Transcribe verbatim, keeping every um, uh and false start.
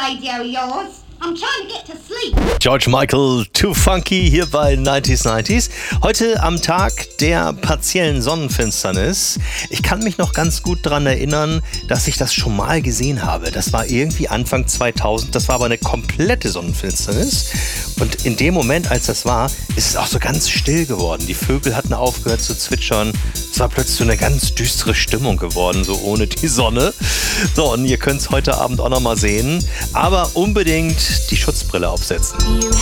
radio yours. I'm trying to get to sleep. George Michael, Too Funky hier bei neunzig neunzig. Heute am Tag der partiellen Sonnenfinsternis. Ich kann mich noch ganz gut daran erinnern, dass ich das schon mal gesehen habe. Das war irgendwie Anfang zweitausend. Das war aber eine komplette Sonnenfinsternis. Und in dem Moment, als das war, ist es auch so ganz still geworden. Die Vögel hatten aufgehört zu zwitschern. Es war plötzlich so eine ganz düstere Stimmung geworden, so ohne die Sonne. So, und ihr könnt es heute Abend auch noch mal sehen. Aber unbedingt die Schutzbrille aufsetzen.